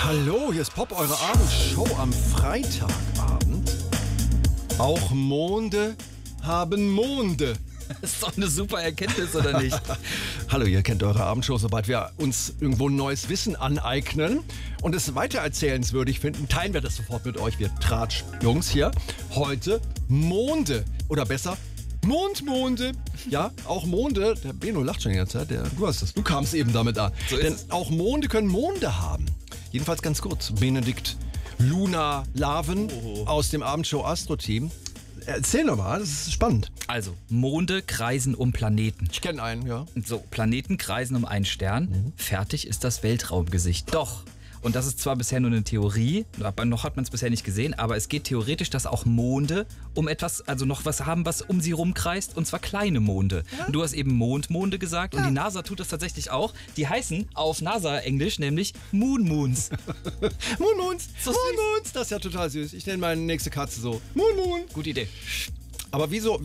Hallo, hier ist Pop, eure Abendshow am Freitagabend. Auch Monde haben Monde. Das ist doch eine super Erkenntnis, oder nicht? Hallo, ihr kennt eure Abendshow, sobald wir uns irgendwo neues Wissen aneignen und es weitererzählenswürdig finden, teilen wir das sofort mit euch, wir Tratsch-Jungs hier. Heute Monde oder besser Mondmonde. Ja, auch Monde, der Beno lacht schon die ganze Zeit, du hast das, du kamst eben damit an. So Denn ist es. auch Monde können Monde haben. Jedenfalls ganz kurz, Benedikt Luna Larven aus dem Abendshow Astro-Team. Erzähl nochmal, das ist spannend. Also, Monde kreisen um Planeten. Ich kenne einen, ja. So, Planeten kreisen um einen Stern. Fertig ist das Weltraumgesicht. Doch. Und das ist zwar bisher nur eine Theorie, aber noch hat man es bisher nicht gesehen, aber es geht theoretisch, dass auch Monde um etwas, also noch was haben, was um sie rumkreist, und zwar kleine Monde. Ja? Du hast eben Mondmonde gesagt, und die NASA tut das tatsächlich auch. Die heißen auf NASA-Englisch nämlich Moon Moons. Moon Moons, So Moon süß. Moons, das ist ja total süß. Ich nenne meine nächste Katze so. Moon Moon. Gute Idee. Aber wieso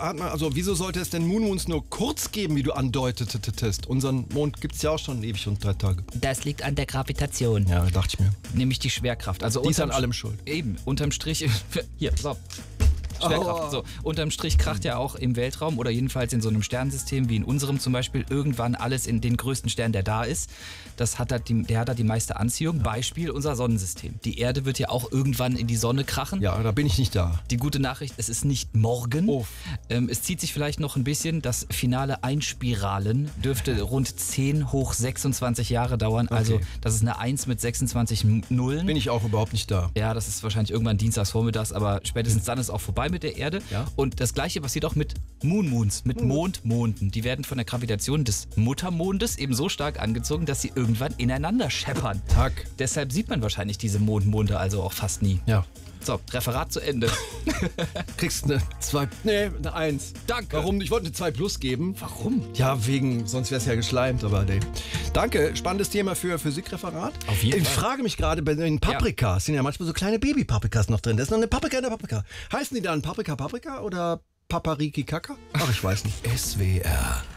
sollte es denn Moon Moons nur kurz geben, wie du andeutetest? Unseren Mond gibt es ja auch schon ewig und 3 Tage. Das liegt an der Gravitation. Ja, dachte ich mir. Nämlich die Schwerkraft. Also Die ist an unterm allem schuld. Eben, unterm Strich. Hier, so. Schwerkraft. Oh. So, unterm Strich kracht ja auch im Weltraum oder jedenfalls in so einem Sternensystem wie in unserem zum Beispiel irgendwann alles in den größten Stern, der da ist. Der hat da die meiste Anziehung. Beispiel unser Sonnensystem. Die Erde wird ja auch irgendwann in die Sonne krachen. Ja, da bin ich nicht da. Die gute Nachricht, es ist nicht morgen. Oh. Es zieht sich vielleicht noch ein bisschen. Das finale Einspiralen dürfte rund 10 hoch 26 Jahre dauern. Also Okay. das ist eine 1 mit 26 Nullen. Bin ich auch überhaupt nicht da. Ja, das ist wahrscheinlich irgendwann dienstags vormittags, aber spätestens dann ist auch vorbei mit der Erde. Ja. Und das gleiche passiert auch mit Moon Moons, mit Mondmonden. Die werden von der Gravitation des Muttermondes eben so stark angezogen, dass sie irgendwann ineinander scheppern. Tag. Deshalb sieht man wahrscheinlich diese Mondmonde also auch fast nie. Ja. So, Referat zu Ende. Kriegst eine 2, eine 1. Danke. Warum? Ich wollte eine 2 plus geben. Warum? Ja, sonst wäre es ja geschleimt, aber nee. Danke, spannendes Thema für Physikreferat. Auf jeden Ich Fall. frage mich gerade, bei den Paprikas sind ja manchmal so kleine Baby-Paprikas noch drin. Da ist noch eine Paprika in der Paprika. Heißen die dann Paprika oder Papariki Kaka? Ach, ich weiß nicht. SWR